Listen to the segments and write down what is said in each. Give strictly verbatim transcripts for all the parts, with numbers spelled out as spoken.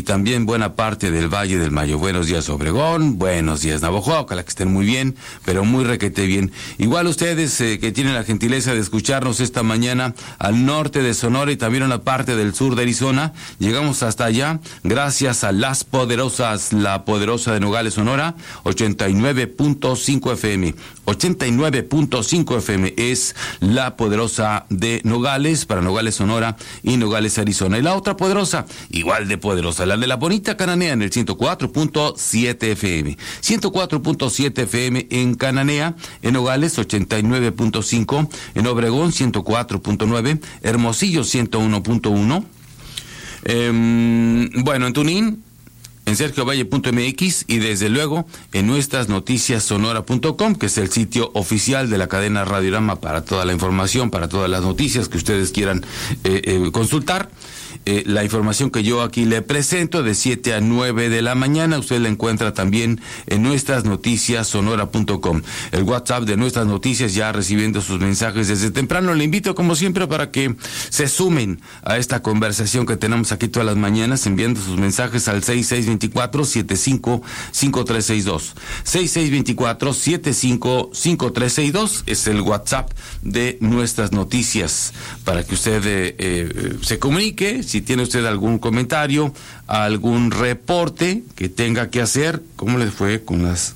también buena parte del Valle del Mayo. Buenos días, Obregón, buenos días, Navojoa, ojalá que estén muy bien, pero muy requete bien. Igual ustedes eh, que tienen la gentileza de escucharnos esta mañana al norte de Sonora y también a la parte del sur de Arizona, llegamos hasta allá gracias a Las Poderosas, la poderosa de Nogales, Sonora, ochenta y nueve punto cinco F M. ochenta y nueve punto cinco F M es la poderosa de Nogales, para Nogales, Sonora y Nogales, Arizona. Y la otra poderosa, igual de poderosa, la de la bonita Cananea en el ciento cuatro punto siete F M. ciento cuatro punto siete F M en Cananea, en Nogales ochenta y nueve punto cinco, en Obregón ciento cuatro punto nueve, Hermosillo ciento uno punto uno. Eh, bueno, en Tunín, en sergio valle punto m x y desde luego en nuestras noticias sonora punto com, que es el sitio oficial de la cadena Radiorama para toda la información, para todas las noticias que ustedes quieran eh, eh, consultar. Eh, la información que yo aquí le presento de siete a nueve de la mañana, usted la encuentra también en nuestras noticias sonora punto com. El WhatsApp de nuestras noticias ya recibiendo sus mensajes desde temprano. Le invito como siempre para que se sumen a esta conversación que tenemos aquí todas las mañanas, enviando sus mensajes al seis seis dos cuatro, siete cinco cinco tres seis dos. seis seis dos cuatro, siete cinco cinco tres seis dos es el WhatsApp de nuestras noticias para que usted eh, eh, se comunique. Si tiene usted algún comentario, algún reporte que tenga que hacer, ¿cómo le fue con las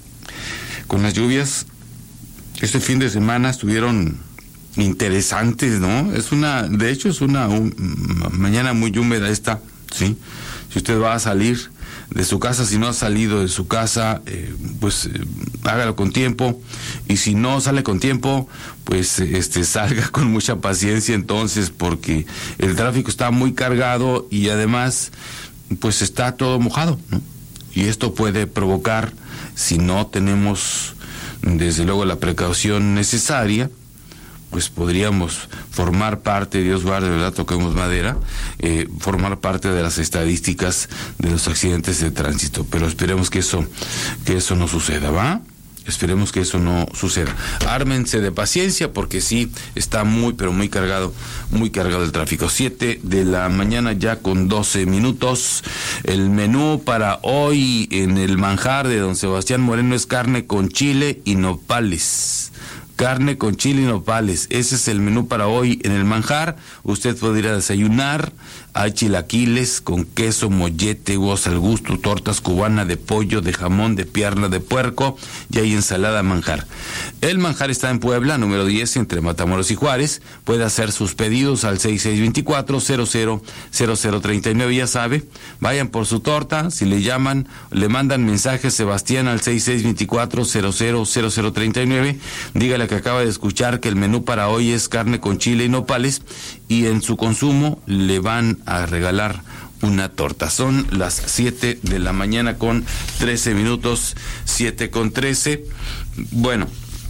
con las lluvias? Este fin de semana estuvieron interesantes, ¿no? Es una, de hecho es una un, mañana muy húmeda esta, ¿sí? Si usted va a salir de su casa, si no ha salido de su casa, eh, pues eh, hágalo con tiempo, y si no sale con tiempo, pues este salga con mucha paciencia entonces, porque el tráfico está muy cargado y además pues está todo mojado, ¿no? Y esto puede provocar, si no tenemos desde luego la precaución necesaria, pues podríamos formar parte, Dios guarde, ¿verdad? Toquemos madera, eh, formar parte de las estadísticas de los accidentes de tránsito. Pero esperemos que eso, que eso no suceda, ¿va? Esperemos que eso no suceda. Ármense de paciencia porque sí, está muy, pero muy cargado, muy cargado el tráfico. Siete de la mañana ya con doce minutos. El menú para hoy en el manjar de don Sebastián Moreno es carne con chile y nopales. Carne con chile y nopales, ese es el menú para hoy en el manjar. Usted puede ir a desayunar. Hay chilaquiles con queso, mollete, huevos al gusto, tortas cubanas de pollo, de jamón, de pierna de puerco, y hay ensalada manjar. El manjar está en Puebla, número diez, entre Matamoros y Juárez. Puede hacer sus pedidos al seis seis dos cuatro, cero cero cero cero tres nueve, ya sabe. Vayan por su torta, si le llaman, le mandan mensaje Sebastián al seis seis dos cuatro, cero cero cero cero tres nueve. Dígale que acaba de escuchar que el menú para hoy es carne con chile y nopales, y en su consumo le van a regalar una torta. Son las siete de la mañana con trece minutos, siete con trece. Bueno,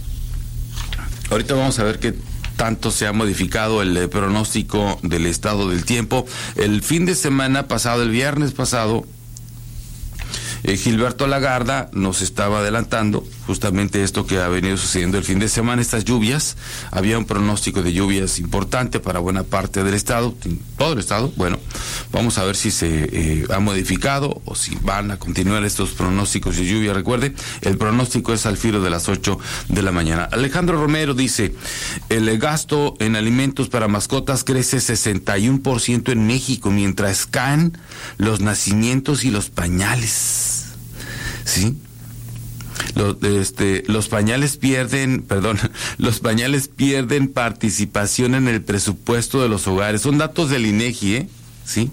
ahorita vamos a ver qué tanto se ha modificado el eh, pronóstico del estado del tiempo. El fin de semana pasado, el viernes pasado, Eh, Gilberto Lagarda nos estaba adelantando justamente esto que ha venido sucediendo el fin de semana, estas lluvias. Había un pronóstico de lluvias importante para buena parte del estado, todo el estado. Bueno, vamos a ver si se eh, ha modificado o si van a continuar estos pronósticos de lluvia. Recuerde, el pronóstico es al filo de las ocho de la mañana. Alejandro Romero dice, el gasto en alimentos para mascotas crece sesenta y uno por ciento en México, mientras caen los nacimientos y los pañales. ¿Sí? Los, este, los pañales pierden, perdón, los pañales pierden participación en el presupuesto de los hogares. Son datos del INEGI, ¿eh? ¿Sí?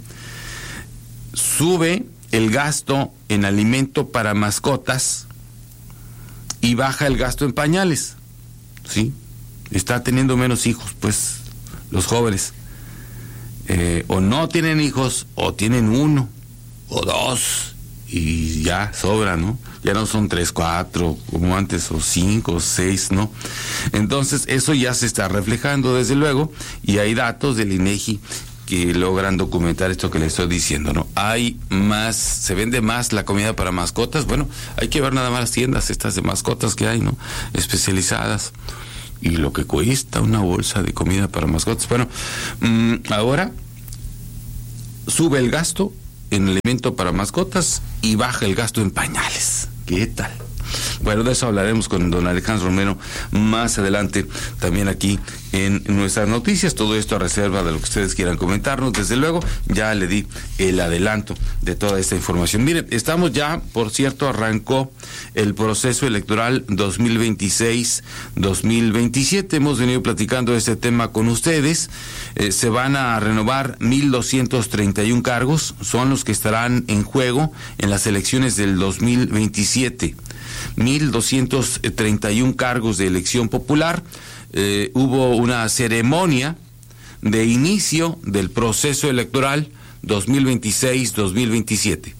Sube el gasto en alimento para mascotas y baja el gasto en pañales. ¿Sí? Está teniendo menos hijos, pues, los jóvenes. Eh, o no tienen hijos, o tienen uno, o dos. Y ya sobra, ¿no? Ya no son tres, cuatro, como antes, o cinco, o seis, ¿no? Entonces, eso ya se está reflejando, desde luego, y hay datos del INEGI que logran documentar esto que le estoy diciendo, ¿no? Hay más, se vende más la comida para mascotas. Bueno, hay que ver nada más las tiendas estas de mascotas que hay, ¿no? Especializadas. Y lo que cuesta una bolsa de comida para mascotas. Bueno, mmm, ahora sube el gasto en alimento para mascotas y baja el gasto en pañales. ¿Qué tal? Bueno, de eso hablaremos con don Alejandro Romero más adelante, también aquí en nuestras noticias. Todo esto a reserva de lo que ustedes quieran comentarnos. Desde luego, ya le di el adelanto de toda esta información. Miren, estamos ya, por cierto, arrancó el proceso electoral dos mil veintiséis dos mil veintisiete. Hemos venido platicando de este tema con ustedes. Eh, se van a renovar mil doscientos treinta y uno cargos, son los que estarán en juego en las elecciones del dos mil veintisiete. mil doscientos treinta y uno cargos de elección popular. Eh, hubo una ceremonia de inicio del proceso electoral dos mil veintiséis dos mil veintisiete.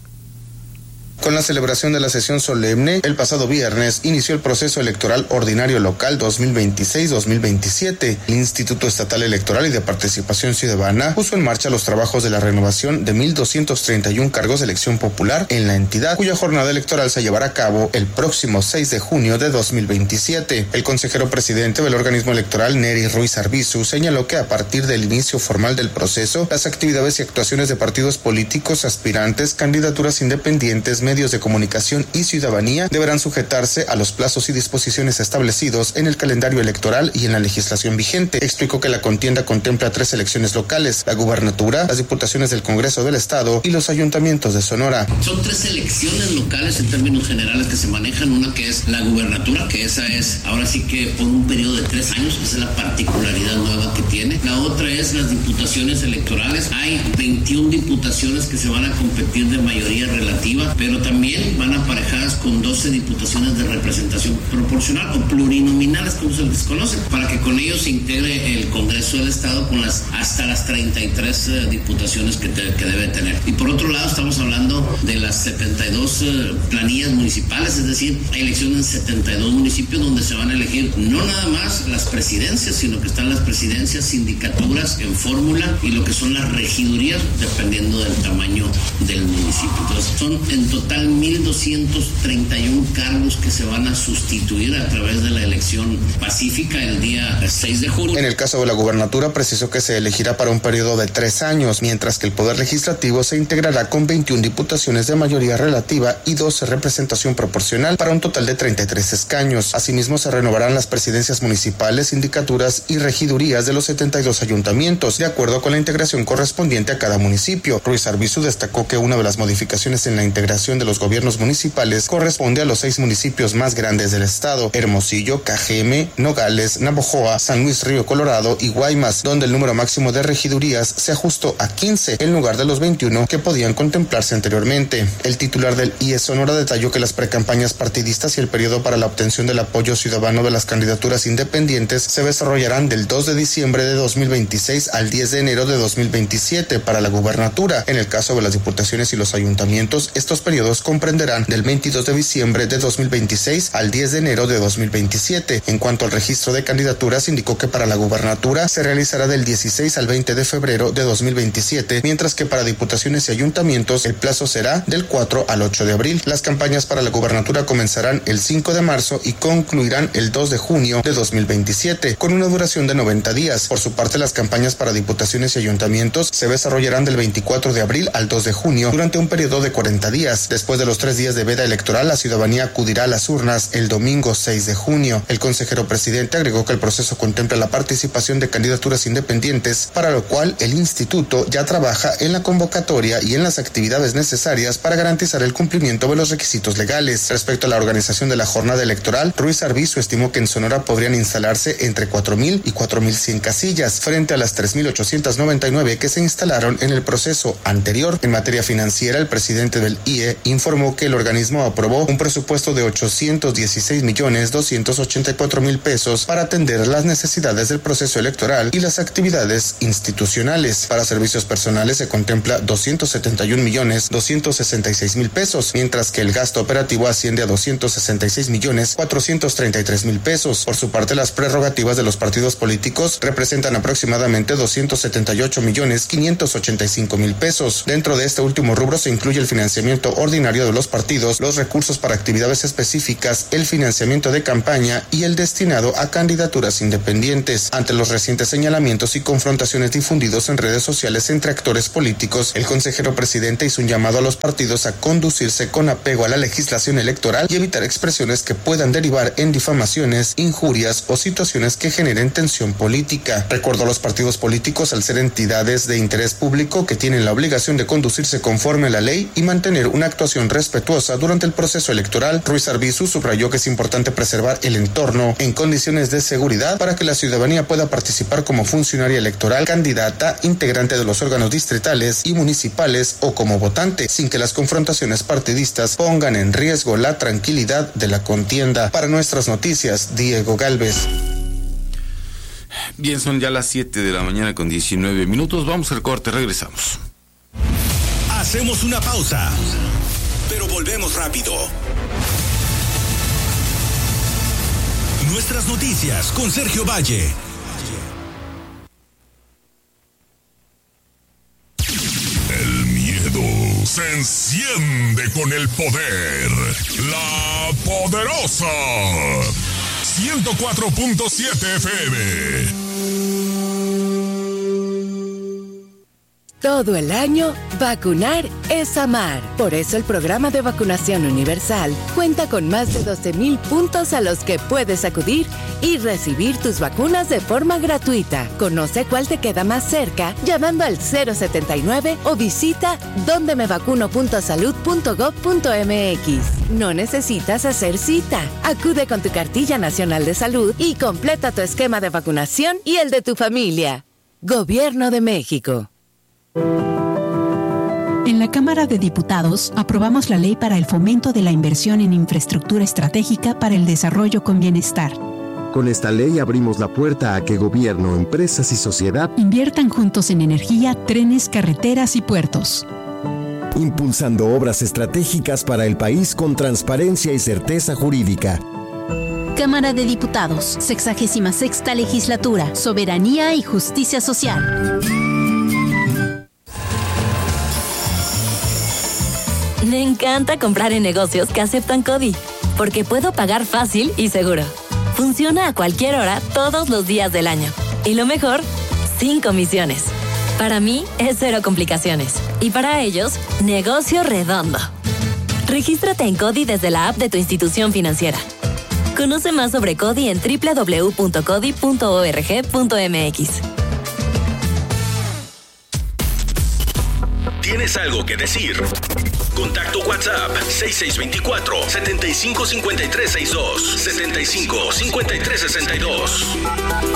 Con la celebración de la sesión solemne, el pasado viernes inició el proceso electoral ordinario local dos mil veintiséis dos mil veintisiete. El Instituto Estatal Electoral y de Participación Ciudadana puso en marcha los trabajos de la renovación de mil doscientos treinta y uno cargos de elección popular en la entidad, cuya jornada electoral se llevará a cabo el próximo seis de junio de dos mil veintisiete. El consejero presidente del organismo electoral, Neri Ruiz Arbizu, señaló que a partir del inicio formal del proceso, las actividades y actuaciones de partidos políticos, aspirantes, candidaturas independientes, medios de comunicación y ciudadanía deberán sujetarse a los plazos y disposiciones establecidos en el calendario electoral y en la legislación vigente. Explicó que la contienda contempla tres elecciones locales: la gubernatura, las diputaciones del Congreso del Estado y los ayuntamientos de Sonora. Son tres elecciones locales en términos generales que se manejan. Una que es la gubernatura, que esa es ahora sí que por un periodo de tres años, esa es la particularidad nueva que tiene. La otra es las diputaciones electorales. Hay veintiuna diputaciones que se van a competir de mayoría relativa, pero también van aparejadas con doce diputaciones de representación proporcional o plurinominales, como se les conoce, para que con ellos se integre el Congreso del Estado con las hasta las treinta y tres uh, diputaciones que, te, que debe tener. Y por otro lado estamos hablando de las setenta y dos uh, planillas municipales, es decir, hay elecciones en setenta y dos municipios donde se van a elegir no nada más las presidencias, sino que están las presidencias, sindicaturas en fórmula y lo que son las regidurías, dependiendo del tamaño del municipio. Entonces son en total mil doscientos treinta y uno cargos que se van a sustituir a través de la elección pacífica el día seis de junio. En el caso de la gubernatura, precisó que se elegirá para un periodo de tres años, mientras que el Poder Legislativo se integrará con veintiuna diputaciones de mayoría relativa y doce representación proporcional, para un total de treinta y tres escaños. Asimismo, se renovarán las presidencias municipales, sindicaturas y regidurías de los setenta y dos ayuntamientos, de acuerdo con la integración correspondiente a cada municipio. Ruiz Arbizu destacó que una de las modificaciones en la integración de los gobiernos municipales corresponde a los seis municipios más grandes del estado: Hermosillo, Cajeme, Nogales, Navojoa, San Luis Río Colorado y Guaymas, donde el número máximo de regidurías se ajustó a quince en lugar de los veintiuno que podían contemplarse anteriormente. El titular del I E Sonora detalló que las precampañas partidistas y el periodo para la obtención del apoyo ciudadano de las candidaturas independientes se desarrollarán del dos de diciembre de dos mil veintiséis al diez de enero de dos mil veintisiete para la gubernatura. En el caso de las diputaciones y los ayuntamientos, estos periodos comprenderán del veintidós de diciembre de dos mil veintiséis al diez de enero de dos mil veintisiete. En cuanto al registro de candidaturas, indicó que para la gubernatura se realizará del dieciséis al veinte de febrero de dos mil veintisiete, mientras que para diputaciones y ayuntamientos el plazo será del cuatro al ocho de abril. Las campañas para la gubernatura comenzarán el cinco de marzo y concluirán el dos de junio de dos mil veintisiete, con una duración de noventa días. Por su parte, las campañas para diputaciones y ayuntamientos se desarrollarán del veinticuatro de abril al dos de junio durante un periodo de cuarenta días. Después de los tres días de veda electoral, la ciudadanía acudirá a las urnas el domingo seis de junio. El consejero presidente agregó que el proceso contempla la participación de candidaturas independientes, para lo cual el instituto ya trabaja en la convocatoria y en las actividades necesarias para garantizar el cumplimiento de los requisitos legales. Respecto a la organización de la jornada electoral, Ruiz Arbizu estimó que en Sonora podrían instalarse entre cuatro mil y cuatro mil cien casillas, frente a las tres mil ochocientos noventa y nueve que se instalaron en el proceso anterior. En materia financiera, el presidente del I E informó que el organismo aprobó un presupuesto de ochocientos dieciséis millones doscientos ochenta y cuatro mil pesos para atender las necesidades del proceso electoral y las actividades institucionales. Para servicios personales se contempla doscientos setenta y un millones doscientos sesenta y seis mil pesos, mientras que el gasto operativo asciende a doscientos sesenta y seis millones cuatrocientos treinta y tres mil pesos. Por su parte, las prerrogativas de los partidos políticos representan aproximadamente doscientos setenta y ocho millones quinientos ochenta y cinco mil pesos. Dentro de este último rubro se incluye el financiamiento ordinario ordinario de los partidos, los recursos para actividades específicas, el financiamiento de campaña y el destinado a candidaturas independientes. Ante los recientes señalamientos y confrontaciones difundidos en redes sociales entre actores políticos, el consejero presidente hizo un llamado a los partidos a conducirse con apego a la legislación electoral y evitar expresiones que puedan derivar en difamaciones, injurias o situaciones que generen tensión política. Recordó a los partidos políticos, al ser entidades de interés público, que tienen la obligación de conducirse conforme a la ley y mantener una actuación respetuosa durante el proceso electoral. Ruiz Arbizu subrayó que es importante preservar el entorno en condiciones de seguridad para que la ciudadanía pueda participar como funcionaria electoral, candidata, integrante de los órganos distritales y municipales o como votante, sin que las confrontaciones partidistas pongan en riesgo la tranquilidad de la contienda. Para Nuestras Noticias, Diego Galvez. Bien, son ya las siete de la mañana con diecinueve minutos. Vamos al corte, regresamos. Hacemos una pausa, pero volvemos rápido. Nuestras Noticias con Sergio Valle. El miedo se enciende con el poder. La Poderosa ciento cuatro punto siete F M. Todo el año, vacunar es amar. Por eso el programa de vacunación universal cuenta con más de doce mil puntos a los que puedes acudir y recibir tus vacunas de forma gratuita. Conoce cuál te queda más cerca llamando al cero setenta y nueve o visita donde me vacuno punto salud punto gob punto eme equis. No necesitas hacer cita. Acude con tu cartilla nacional de salud y completa tu esquema de vacunación y el de tu familia. Gobierno de México. En la Cámara de Diputados aprobamos la Ley para el Fomento de la Inversión en Infraestructura Estratégica para el Desarrollo con Bienestar. Con esta ley abrimos la puerta a que gobierno, empresas y sociedad inviertan juntos en energía, trenes, carreteras y puertos, impulsando obras estratégicas para el país con transparencia y certeza jurídica. Cámara de Diputados, sexagésima sexta Legislatura, Soberanía y Justicia Social. Me encanta comprar en negocios que aceptan CODI, porque puedo pagar fácil y seguro. Funciona a cualquier hora, todos los días del año. Y lo mejor, sin comisiones. Para mí, es cero complicaciones. Y para ellos, negocio redondo. Regístrate en CODI desde la app de tu institución financiera. Conoce más sobre CODI en doble u doble u doble u punto codi punto org punto eme equis. ¿Tienes algo que decir? Contacto WhatsApp seis seis dos cuatro, siete cinco cinco tres seis dos, siete cinco cinco tres seis dos.